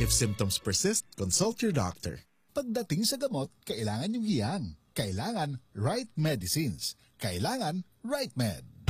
If symptoms persist, consult your doctor. Pagdating sa gamot, kailangan yung hiyang. Kailangan right medicines. Kailangan right med.